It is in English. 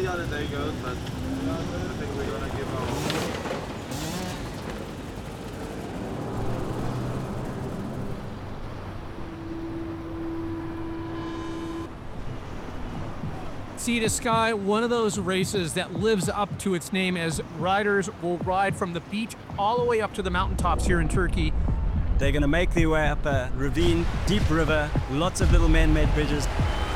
see how the day goes, but I think we're gonna give our all. Sea to Sky, one of those races that lives up to its name, as riders will ride from the beach all the way up to the mountaintops here in Turkey. They're gonna make their way up a ravine, deep river, lots of little man-made bridges.